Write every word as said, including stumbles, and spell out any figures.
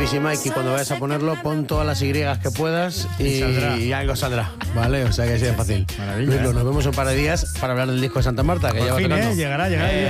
Busy Mike, y cuando vayas a ponerlo, pon todas las Y que puedas y, y, y algo saldrá, ¿vale? O sea que así de fácil. Maravilla. Luis, nos vemos un par de días para hablar del disco de Santa Marta, que Por ya va fin, tocando. ¿eh? Llegará, llegará. Eh,